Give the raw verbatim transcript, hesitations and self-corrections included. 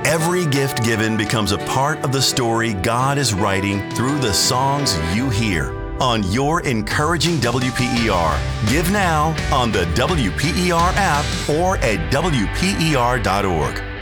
Every gift given becomes a part of the story God is writing through the songs you hear on Your Encouraging W P E R. Give now on the W P E R app or at W P E R dot org.